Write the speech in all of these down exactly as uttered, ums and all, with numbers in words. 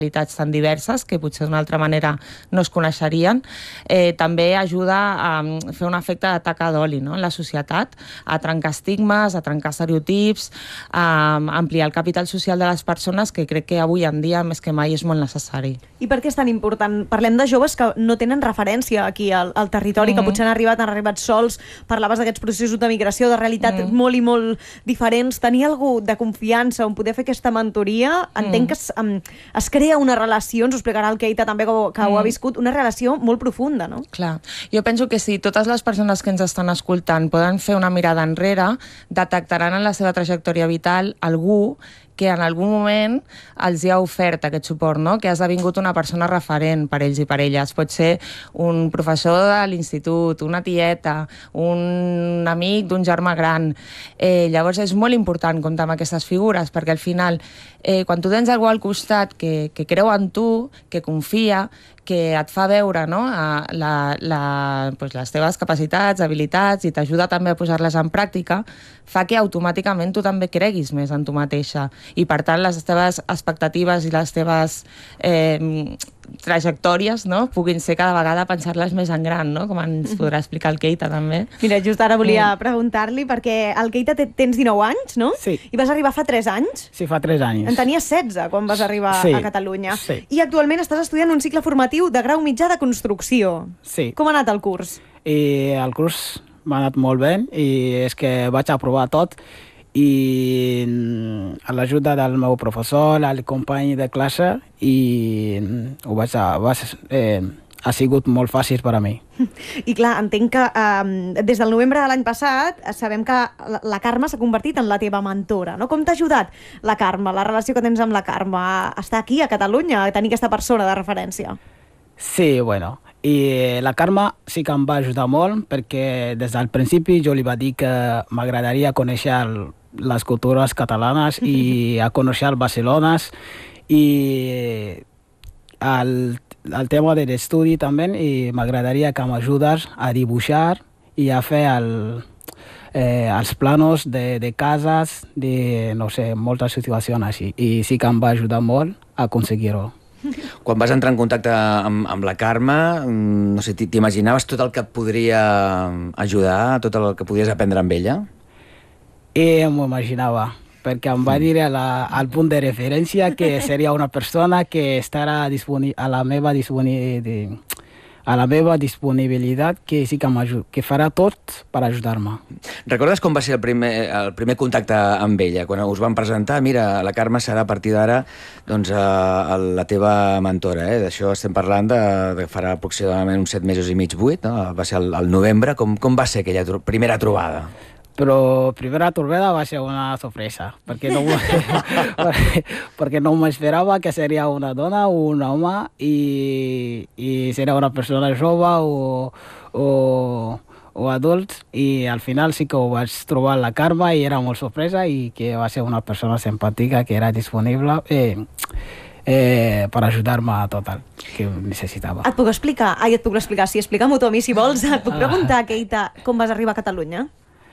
realitats tan diverses que potser d'una altra manera no es coneixerien. Eh, també ajuda a fer un efecte de taca d'oli, no?, en la societat, a trencar estigmes, a trencar estereotips, a ampliar el capital social de les persones, que crec que avui en dia més que mai és molt necessari. I per què és tan important? Parlem de joves que no tenen referència aquí al, al territori, mm. que potser han arribat, han arribat sols, parlaves d'aquests processos de migració, de realitat mm. molt i molt diferents. Tenir algú de confiança on poder fer aquesta mentoria, entenc mm. que es, um, es crea una relació, ens ho explicarà el Keita també, que, que mm. ho ha viscut, una relació molt profunda, no? Clar, jo penso que si totes les persones que ens estan escoltant poden fer una mirada enrere, detectaran en la seva trajectòria vital algú que en algun moment els hi ha ofert aquest suport, no?, que ha esdevingut una persona referent per ells i per elles. Pot ser un professor de l'institut, una tieta, un amic d'un germà gran. Eh, llavors és molt important comptar amb aquestes figures, perquè al final, eh, quan tu tens algú al costat que, que creu en tu, que confia, que et fa veure, no?, la, la, pues, les teves capacitats, habilitats, i t'ajuda també a posar-les en pràctica, fa que automàticament tu també creguis més en tu mateixa. I per tant les teves expectatives i les teves eh, trajectòries, no?, puguin ser cada vegada pensar-les més en gran, no?, com ens podrà explicar el Keita també. Mira, just ara volia mm. preguntar-li, perquè el Keita tens dinou anys, no? Sí. I vas arribar fa tres anys? Sí, fa tres anys. En tenies setze quan vas arribar sí. a Catalunya. Sí. I actualment estàs estudiant un cicle formatiu de grau mitjà de construcció. Sí. Com ha anat el curs? I el curs m'ha anat molt bé, i és que vaig aprovar tot, i a l'ajuda del meu professor, el company de classe, i ho vaig a, vaig, eh, ha sigut molt fàcil per a mi. I clar, entenc que eh, des del novembre de l'any passat sabem que la, la Carme s'ha convertit en la teva mentora, no? Com t'ha ajudat la Carme, la relació que tens amb la Carme, a estar aquí a Catalunya, a tenir aquesta persona de referència? Sí, bueno, i la Carme sí que em va ajudar molt, perquè des del principi jo li va dir que m'agradaria conèixer el, les cultures catalanes i a conèixer el Barcelona, i el, el tema de l'estudi també, i m'agradaria que m'ajudes a dibuixar i a fer el, eh, els planos de, de cases, de, no sé, moltes situacions així, i sí que em va ajudar molt a aconseguir-ho. Quan vas entrar en contacte amb, amb la Carme, no sé, t'imaginaves tot el que et podria ajudar, tot el que podies aprendre amb ella? I m'ho imaginava, perquè em va dir la, al punt de referència que seria una persona que estarà a la meva disponibilitat, a la meva disponibilitat, que sí que, que farà tot per ajudar-me. Recordes com va ser el primer, el primer contacte amb ella? Quan us van presentar, mira, la Carme serà a partir d'ara doncs, a, a la teva mentora. Eh? D'això estem parlant de, de farà aproximadament uns set mesos i mig, vuit, no? Va ser el, el novembre. Com, com va ser aquella tro primera trobada? Però primera trobada va ser una sorpresa, perquè no, perquè no m'esperava que seria una dona o un home, i, i seria una persona jove o, o, o adult, i al final sí que ho vaig trobar la Carme i era molt sorpresa, i que va ser una persona simpàtica que era disponible eh, eh, per ajudar-me a tot el que necessitava. Et puc explicar? Ai, et puc explicar, sí, explica-m'ho tu a mi si vols. Et puc preguntar, Keita, com vas arribar a Catalunya?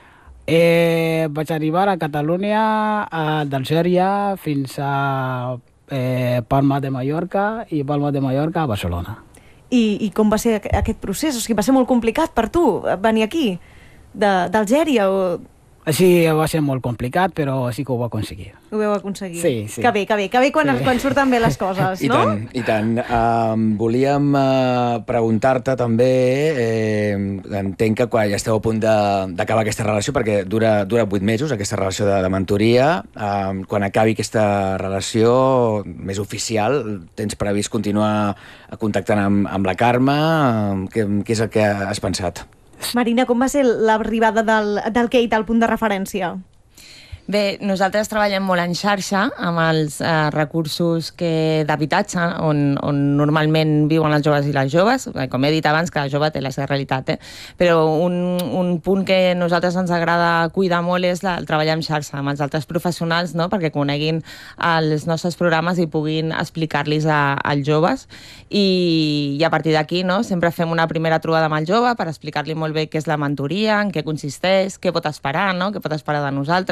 Eh, vaig arribar a Catalunya a d'Algèria fins a eh, Palma de Mallorca, i Palma de Mallorca a Barcelona. I, i com va ser aquest procés? O sigui, va ser molt complicat per tu venir aquí, d'Algèria? O... Sí, va ser molt complicat, però sí que ho va aconseguir. Ho vau aconseguir? Sí, sí. Que bé, que bé, que bé quan, sí. quan surten bé les coses, I no? Tant, i tant. Uh, volíem uh, preguntar-te també, eh, entenc que quan ja esteu a punt d'acabar aquesta relació, perquè dura, dura vuit mesos, aquesta relació de, de mentoria, uh, quan acabi aquesta relació més oficial, tens previst continuar contactant amb, amb la Carme? Uh, què, què és el que has pensat? Marina, com va ser l'arribada del, del Keita al punt de referència? Bé, nosaltres treballem molt en xarxa amb els eh, recursos d'habitatge on, on normalment viuen els joves i les joves. Com he dit abans, cada jove té la seva realitat, eh? Però un, un punt que a nosaltres ens agrada cuidar molt és la, el treballar en xarxa amb els altres professionals, no? Perquè coneguin els nostres programes i puguin explicar-los als joves. I, i a partir d'aquí, no? Sempre fem una primera trobada amb el jove per explicar-li molt bé què és la mentoria, en què consisteix, què pot esperar, no? Què pot esperar de nosaltres, de la persona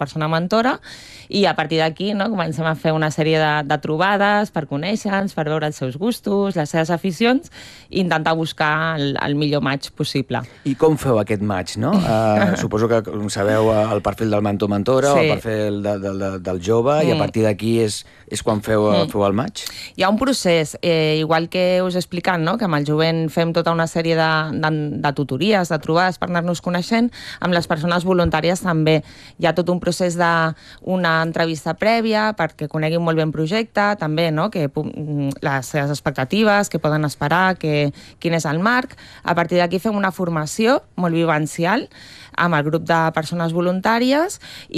persona mentora, i a partir d'aquí, no, comencem a fer una sèrie de, de trobades per conèixer-nos, per veure els seus gustos, les seves aficions, i intentar buscar el, el millor match possible. I com feu aquest match, no? Uh, suposo que sabeu el perfil del mentor-mentora, sí, o el perfil de, de, de, del jove, mm. i a partir d'aquí és, és quan feu, mm. feu el match? Hi ha un procés, eh, igual que us he explicat, no? Que amb el jovent fem tota una sèrie de, de, de tutories, de trobades per anar-nos coneixent, amb les persones voluntàries també. Hi ha tot un procés d'una entrevista prèvia perquè coneguin molt bé el projecte, també, no? Que les seves expectatives, què poden esperar, que, quin és el marc. A partir d'aquí fem una formació molt vivencial amb el grup de persones voluntàries,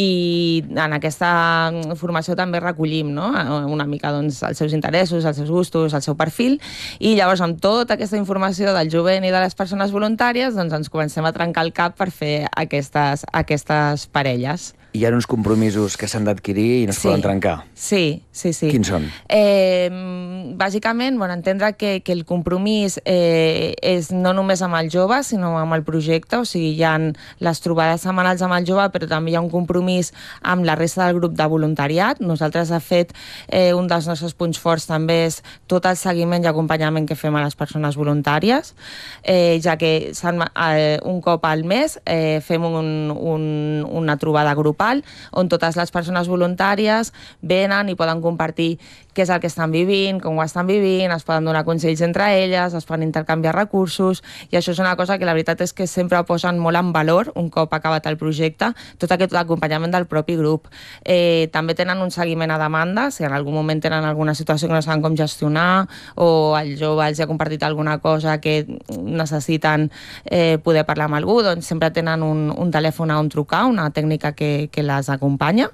i en aquesta formació també recollim, no? Una mica, doncs, els seus interessos, els seus gustos, el seu perfil, i llavors amb tota aquesta informació del jovent i de les persones voluntàries, doncs ens comencem a trencar el cap per fer aquestes, aquestes parelles. Hi ha uns compromisos que s'han d'adquirir i no es sí. poden trencar. Sí, sí, sí. Quins són? Eh, bàsicament, bueno, entendre que, que el compromís eh, és no només amb el jove, sinó amb el projecte, o sigui, hi ha les trobades setmanals amb el jove, però també hi ha un compromís amb la resta del grup de voluntariat. Nosaltres, de fet, eh, un dels nostres punts forts també és tot el seguiment i acompanyament que fem a les persones voluntàries, eh, ja que eh, un cop al mes eh, fem un, un, una trobada grupal on totes les persones voluntàries venen i poden compartir què és el que estan vivint, com ho estan vivint, es poden donar consells entre elles, es poden intercanviar recursos, i això és una cosa que la veritat és que sempre posen molt en valor un cop acabat el projecte, tot aquest acompanyament del propi grup. Eh, també tenen un seguiment a demanda, si en algun moment tenen alguna situació que no saben com gestionar, o el jove els ha compartit alguna cosa que necessiten eh, poder parlar amb algú, doncs sempre tenen un, un telèfon on trucar, una tècnica que, que les acompanya.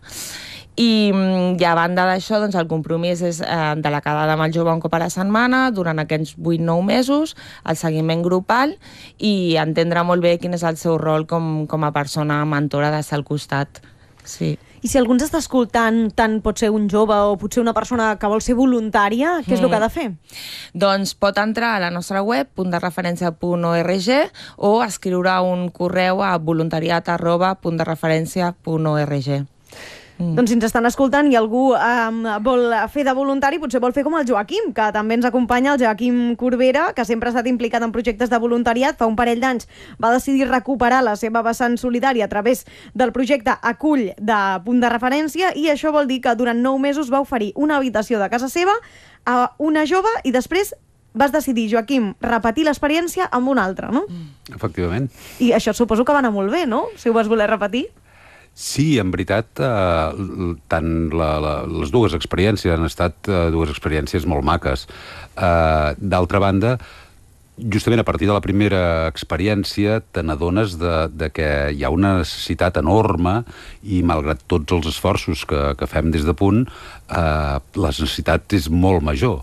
I, i a banda d'això, doncs, el compromís és eh, de la quedada amb el jove un cop a la setmana, durant aquests vuit nou mesos, el seguiment grupal, i entendre molt bé quin és el seu rol com, com a persona mentora d'estar al costat. Sí. I si algú ens està escoltant, tant pot ser un jove o potser una persona que vol ser voluntària, què és mm. el que ha de fer? Doncs pot entrar a la nostra web, punt de referència punt org, o escriure un correu a voluntariat arroba punt de referència punt org. Mm. Doncs si ens estan escoltant i algú um, vol fer de voluntari, potser vol fer com el Joaquim, que també ens acompanya, el Joaquim Corbera, que sempre ha estat implicat en projectes de voluntariat. Fa un parell d'anys va decidir recuperar la seva vessant solidària a través del projecte Acull de Punt de Referència, i això vol dir que durant nou mesos va oferir una habitació de casa seva a una jove, i després vas decidir, Joaquim, repetir l'experiència amb una altra, no? Efectivament. I això suposo que va anar molt bé, no? Si ho vas voler repetir. Sí, en veritat, eh, tant la, la, les dues experiències han estat eh, dues experiències molt maques. Eh, D'altra banda, justament a partir de la primera experiència te n'adones de, de que hi ha una necessitat enorme, i malgrat tots els esforços que, que fem des de Punt, eh, la necessitat és molt major.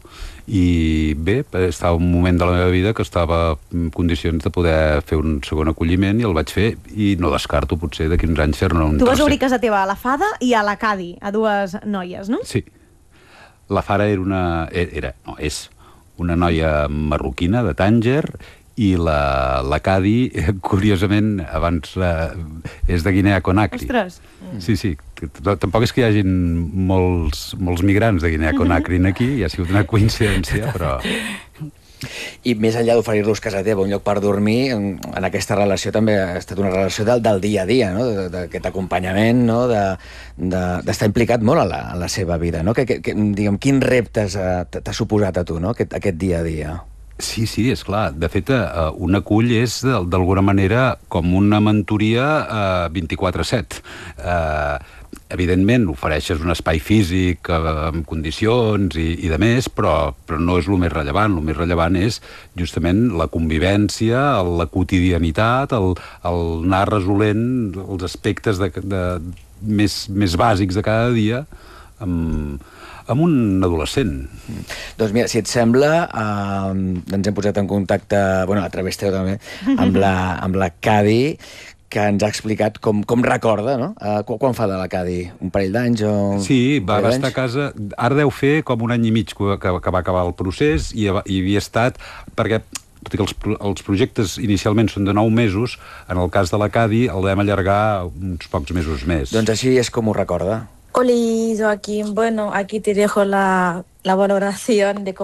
I bé, estava un moment de la meva vida que estava en condicions de poder fer un segon acolliment, i el vaig fer, i no descarto potser d'aquí uns anys fer-ne un tercer. Tu vas obrir casa teva a la Fada i a la Cadi, a dues noies, no? Sí. La Fara era una... Era, no, és una noia marroquina de Tànger, i la, la Cadi, curiosament, abans eh, és de Guinea-Conakry. Ostres! Sí, sí. Tampoc és que hi hagin molts, molts migrants de Guinea-Conakry aquí, ja ha sigut una coincidència, però... I més enllà d'oferir-los casa teva, un lloc per dormir, en, en aquesta relació també ha estat una relació del, del dia a dia, no? D'aquest acompanyament, no? de, de, d'estar implicat molt a la, a la seva vida. No? Que, que, que, diguem, quins reptes uh, t'ha suposat a tu, no? aquest, aquest dia a dia? Sí, sí, és clar. De fet, eh, un acull és, d'alguna manera, com una mentoria eh, vint-i-quatre set. Eh, evidentment, ofereixes un espai físic eh, amb condicions i, i de més, però, però no és el més rellevant. El més rellevant és, justament, la convivència, la quotidianitat, el, el anar resolent els aspectes de, de, més, més bàsics de cada dia amb... amb un adolescent. Doncs mira, si et sembla, eh, ens hem posat en contacte, bueno, a través teu també, amb la, amb la Cadi, que ens ha explicat com, com recorda, no? Uh, quan fa de la Cadi? Un parell d'anys o... Sí, va, va estar a casa... Ara deu fer com un any i mig que, que, que va acabar el procés, i, i havia estat... Perquè tot i que els, els projectes inicialment són de nou mesos, en el cas de la CADI el vam allargar uns pocs mesos més. Doncs així és com ho recorda. Hola, Joaquín. Bueno, aquí te dejo la, la valoración de cómo